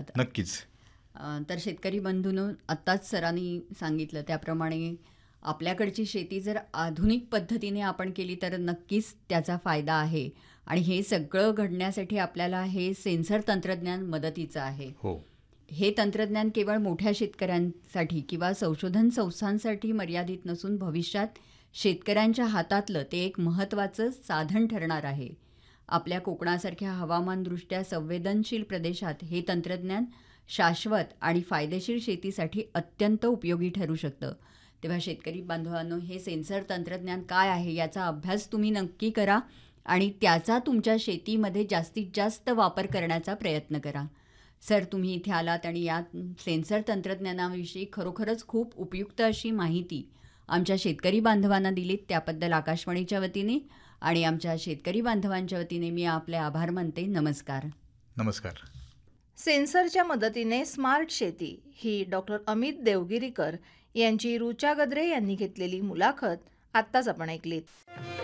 शकतात. नक्कीच. तर शेतकरी बंधूंनो, आत्ताच सरांनी सांगितलं त्याप्रमाणे आपल्याकडची शेती जर आधुनिक पद्धतीने आपण केली तर नक्कीच त्याचा फायदा आहे. आणि हे सगळं घडण्यासाठी आपल्याला हे सेन्सर तंत्रज्ञान मदतीचं आहे. हो. हे तंत्रज्ञान केवळ मोठ्या शेतकऱ्यांसाठी किंवा संशोधन संस्थांसाठी मर्यादित नसून भविष्यात शेतकऱ्यांच्या हातातलं ते एक महत्त्वाचं साधन ठरणार आहे. आपल्या कोकणासारख्या हवामानदृष्ट्या संवेदनशील प्रदेशात हे तंत्रज्ञान शाश्वत आणि फायदेशीर शेतीसाठी अत्यंत उपयोगी ठरू शकतं. तेव्हा शेतकरी बांधवांनो, हे सेन्सर तंत्रज्ञान काय आहे याचा अभ्यास तुम्ही नक्की करा आणि त्याचा तुमच्या शेतीमध्ये जास्तीत जास्त वापर करण्याचा प्रयत्न करा. सर, तुम्ही इथे आलात आणि या सेन्सर तंत्रज्ञानाविषयी खरोखरच खूप उपयुक्त अशी माहिती आमच्या शेतकरी बांधवांना दिलीत, त्याबद्दल आकाशवाणीच्या वतीने आणि आमच्या शेतकरी बांधवांच्या वतीने मी आपले आभार मानते. नमस्कार. नमस्कार. सेन्सरच्या मदतीने स्मार्ट शेती ही डॉक्टर अमित देवगिरीकर यांची ऋचा गद्रे यांनी घेतलेली मुलाखत आत्ताच आपण ऐकलीत.